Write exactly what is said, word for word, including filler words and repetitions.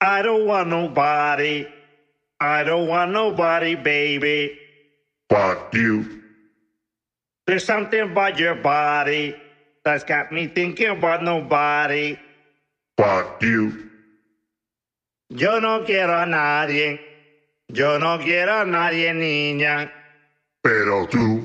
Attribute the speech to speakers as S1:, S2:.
S1: I don't want nobody. I don't want nobody, baby.
S2: But you.
S1: There's something about your body that's got me thinking about nobody.
S2: But you.
S1: Yo no quiero a nadie. Yo no quiero a nadie, niña.
S2: Pero tú.